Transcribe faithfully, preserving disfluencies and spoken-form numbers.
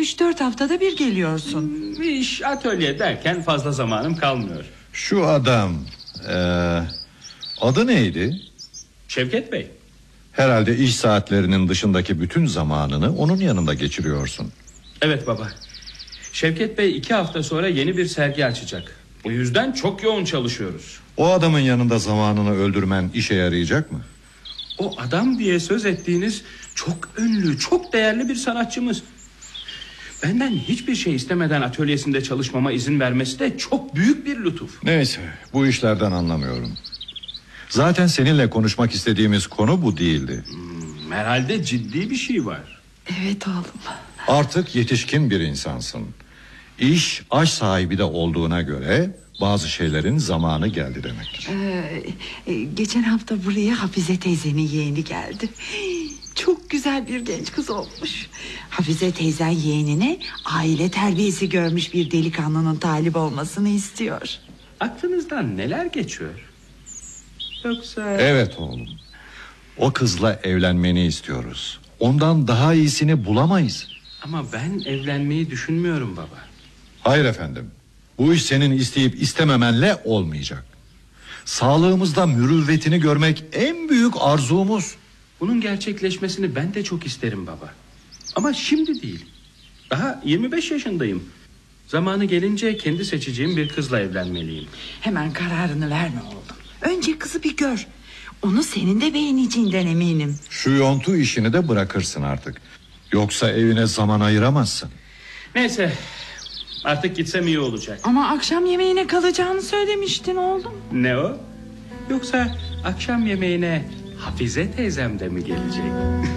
üç dört haftada bir geliyorsun. İş, atölye derken fazla zamanım kalmıyor. Şu adam ee, adı neydi? Şevket Bey. Herhalde iş saatlerinin dışındaki bütün zamanını onun yanında geçiriyorsun. Evet baba. Şevket Bey iki hafta sonra yeni bir sergi açacak. Bu yüzden çok yoğun çalışıyoruz. O adamın yanında zamanını öldürmen işe yarayacak mı? O adam diye söz ettiğiniz çok ünlü, çok değerli bir sanatçımız. Benden hiçbir şey istemeden atölyesinde çalışmama izin vermesi de çok büyük bir lütuf. Neyse, bu işlerden anlamıyorum. Zaten seninle konuşmak istediğimiz konu bu değildi. Hmm, herhalde ciddi bir şey var. Evet oğlum. Artık yetişkin bir insansın. İş aş sahibi de olduğuna göre bazı şeylerin zamanı geldi demektir. Ee, e, geçen hafta buraya Hafize teyzenin yeğeni geldi. Çok güzel bir genç kız olmuş. Hafize teyzen yeğenine aile terbiyesi görmüş bir delikanlının talip olmasını istiyor. Aklınızdan neler geçiyor? Yoksa... Evet oğlum. O kızla evlenmeni istiyoruz. Ondan daha iyisini bulamayız. Ama ben evlenmeyi düşünmüyorum baba. Hayır efendim. Bu iş senin isteyip istememenle olmayacak. Sağlığımızda mürüvvetini görmek en büyük arzumuz. Bunun gerçekleşmesini ben de çok isterim baba. Ama şimdi değil. Daha yirmi beş yaşındayım. Zamanı gelince kendi seçeceğim bir kızla evlenmeliyim. Hemen kararını verme oğlum. Önce kızı bir gör. Onu senin de beğeneceğinden eminim. Şu yontu işini de bırakırsın artık. Yoksa evine zaman ayıramazsın. Neyse, artık gitsem iyi olacak. Ama akşam yemeğine kalacağını söylemiştin oğlum. Ne o? Yoksa akşam yemeğine Hafize teyzem de mi gelecek?